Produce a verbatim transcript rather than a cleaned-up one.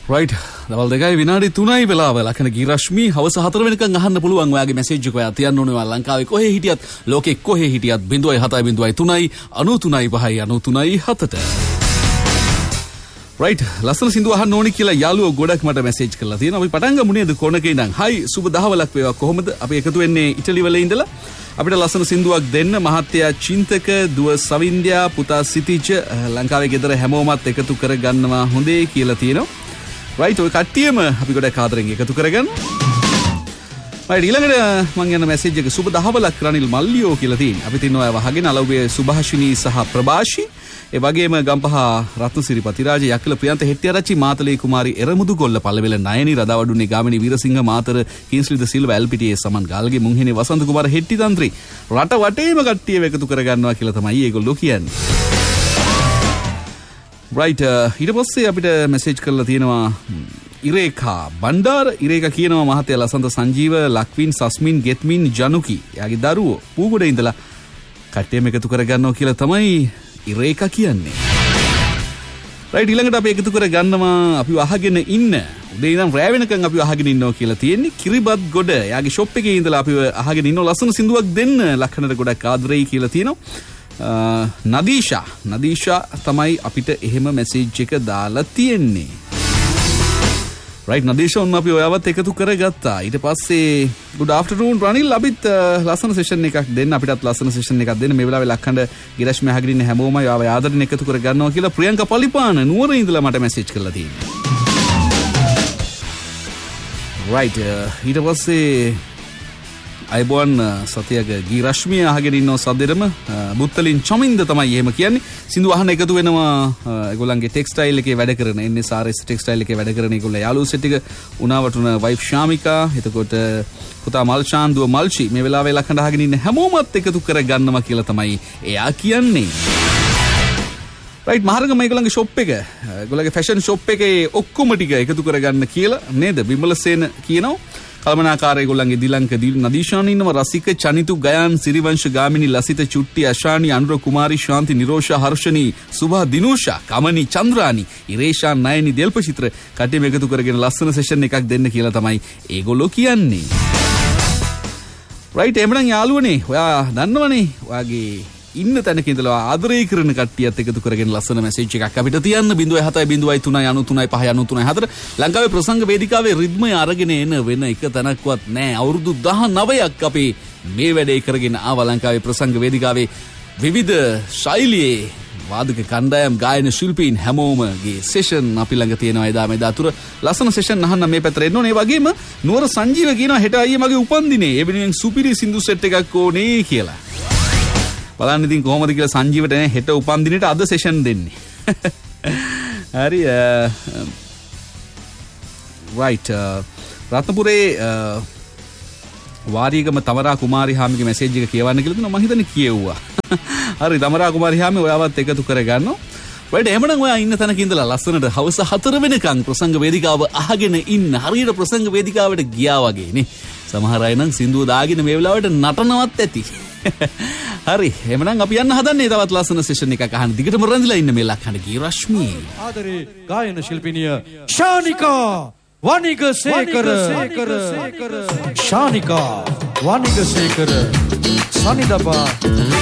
Right දවල් දෙකයි විනාඩි තුනයි වෙලාව ලකන ගී රශ්මි හවස හතර වෙනකන් අහන්න පුළුවන් ඔයාගේ මැසේජ් එක ඔයා තියන්න ඕනේ ඔයා ලංකාවේ කොහේ හිටියත් ලෝකෙ කොහේ හිටියත් ज़ीरो सात ज़ीरो तीन नौ तीन पाँच नौ तीन सात රයිට් ලස්සන සින්දු අහන්න ඕනි කියලා යාළුවෝ ගොඩක් මට මැසේජ් කරලා තියෙනවා. අපි පටන් ගමු නේද කොනකේ ඉඳන්. හයි සුබ දහවලක් වේවා. කොහොමද? අපි එකතු වෙන්නේ ඉටලි වල ඉඳලා. අපිට ලස්සන සින්දුවක් දෙන්න මහත්තයා චින්තක දුව සවින්ද්‍යා පුතා සිටිජ ලංකාවේ ගෙදර හැමෝමත් එකතු කරගන්නවා හොඳේ කියලා තියෙනවා. රයිට් ඔය කට්ටියම අපි ගොඩක් ආදරෙන් එකතු කරගන්න. රයිට් ඊළඟට මම යන මැසේජ් එක සුබ දහවලක් රනිල් මල්ලියෝ කියලා තියෙනවා. අපි තින්නවා වහගෙන අලව්වේ සුභාෂිනී සහ ප්‍රභාෂි ඒ වගේම ගම්පහ රත්නසිරි පතිරාජ යකල ප්‍රියන්ත හෙට්ටිආරච්චි මාතලේ කුමාරි එරමුදු ගොල්ල පල්ලවෙල නයනි රදාවඩුන්නේ ගාමිණී වීරසිංහ මාතර කින්ස්ලිද සිල්වා එල්පිටියේ සමන් ගාල්ගේ මුංහිනේ වසන්ත කුමාර හෙට්ටි තන්ත්‍රි රට වටේම කට්ටියව එකතු කරගන්නවා කියලා තමයි ඒගොල්ලෝ කියන්නේ. රයිට් ඊට පස්සේ අපිට මැසේජ් කරලා තියෙනවා ඉරේකා බණ්ඩාර ඉරේකා කියනවා මහත්තයා ලසන්ත සංජීව ලක්වින් සස්මින් ගෙත්මින් ජනුකි යාගේ දරුවෝ පූගොඩ ඉඳලා කට්ටියම එකතු කරගන්නවා කියලා තමයි ඉරේකා කියන්නේ. රයිට් ඊළඟට අපි එකතු කර ගන්නවා අපි අහගෙන ඉන්න උදේ ඉඳන් රැ වෙනකන් අපි අහගෙන ඉන්නවා කියලා තියෙන්නේ කිරිබත් ගොඩ. යාගේ ෂොප් එකේ ඉඳලා අපි අහගෙන ඉන්නවා ලස්සන සින්දුවක් දෙන්න ලක්ෂණට ගොඩක් ආදරෙයි කියලා තියෙනවා. නදීෂා නදීෂා තමයි අපිට එහෙම මැසේජ් එක දාලා තියෙන්නේ. රයිට් නදීෂා ඔන්න අපි ඔයාවත් එකතු කරගත්තා. ඊට පස්සේ good afternoon රනිල් අපිත් ලස්සන සෙෂන් එකක් දෙන්න අපිටත් ලස්සන සෙෂන් එකක් දෙන්න මේ වෙලාවේ ලක්ඛණ්ඩ ගිරශ්මි අහගෙන ඉන්න හැමෝම ආව ආදරෙන් එකතු කර ගන්නවා කියලා ප්‍රියංකා පලිපාන නුවර ඉඳලා මට මැසේජ් කරලා තියෙනවා. රයිට් ඊට පස්සේ අයිබෝන් සතියක ගී රශ්මිය අහගෙන ඉන්නවා සද්දෙරම බුත්තලින් චමින්ද තමයි එහෙම කියන්නේ. සින්දු අහන්න එකතු වෙනවා ඒගොල්ලන්ගේ ටෙක්ස්ටයිල් එකේ වැඩ කරන එන් එස් ආර් එස් ටෙක්ස්ටයිල් එකේ වැඩ කරන ඒගොල්ලෝ යාළුවෝ සෙට් එක උනාවටුන වයිෆ් ශාමිකා එතකොට පුතා මල්ෂාන් දුව මල්ෂි මේ වෙලාවේ ලක්ෂණ අහගෙන ඉන්න හැමෝමත් එකතු කර ගන්නවා කියලා තමයි එයා කියන්නේ. රයිට් මහරගම ඒගොල්ලන්ගේ ෂොප් එක ඒගොල්ලන්ගේ ෆැෂන් ෂොප් එකේ ඔක්කොම ටික එකතු කරගන්න කියලා නේද විමලසේන කියනවා. කල්මනාකාර ඒගොල්ලන්ගේ දිලංක නදීෂාන් ඉන්නවා රසික චනිතු ගයන් සිරිවංශ ගාමිණී ලසිත චුට්ටි අශානි අනුර කුමාරි ශාන්ති නිරෝෂා හර්ෂණී සුභා දිනුෂා කමනි චන්ද්‍රානි ඉරේෂා නයනි දෙල්පචිත්‍ර කට්ටියම එකතු කරගෙන ලස්සන සෙෂන් එකක් දෙන්න කියලා තමයි ඒගොල්ලෝ කියන්නේ. රයිට් එහෙනම් යාළුවනේ ඔයා දන්නවනේ ඔයාගේ ඉන්න තැනක ඉඳලා ආදරය කරන කට්ටියත් එකතු කරගෙන ලස්සන මැසේජ් එකක් අපිට තියන්න ज़ीरो सात ज़ीरो तीन नौ तीन पाँच नौ तीन सात ලංකාවේ ප්‍රසංග වේදිකාවේ රිද්මය අරගෙන එන වෙන එක තැනක්වත් නැහැ. අවුරුදු දහනවයක් අපි මේ වැඩේ කරගෙන ආවා ලංකාවේ ප්‍රසංග වේදිකාවේ විවිධ ශෛලියේ වාදක කණ්ඩායම් ගායන ශිල්පීන් හැමෝමගේ සෙෂන් අපි ළඟ තියෙනවා එදා මෙදා තුර ලස්සන සෙෂන් අහන්න මේ පැත්තට එන්න ඕනේ. ඒ වගේම නුවර සංජීව කියනවා හෙට අයියේ මගේ උපන්දිනේ ඒ වෙනුවෙන් සුපිරි සින්දු සෙට් එකක් ඕනේ කියලා. බලන්න ඉතින් කොහොමද කියලා සංජීවට නේ හෙට උපන්දිනේට අද සෙෂන් දෙන්නේ. හරි රයිට් රත්නපුරේ වාරියගම තමරා කුමාරි හාමිගේ මැසේජ් එක කියවන්න කියලා දෙනවා මම හිතන්නේ කියෙව්වා. හරි තමරා කුමාරි හාමි ඔයාවත් එකතු කරගන්නවා. රයිට් එහෙමනම් ඔයා ඉන්න තැනක ඉඳලා ලස්සනට හවස හතර වෙනකන් ප්‍රසංග වේදිකාව අහගෙන ඉන්න හරියට ප්‍රසංග වේදිකාවට ගියා වගේ නේ. සමහර අය නම් සින්දුව දාගෙන මේ වෙලාවට නටනවත් ඇති. හරි එහෙනම් අපි යන්න හදන්නේ තවත් ලස්සන සෙෂන් එකක් අහන්න. දිගටම රැඳිලා ඉන්න මේ ලක්ෂණ ගී රශ්මි. ආදරේ ගායන ශිල්පිනිය ශානිකා වනිගසේකර ශානිකා වනිගසේකර සනිදපා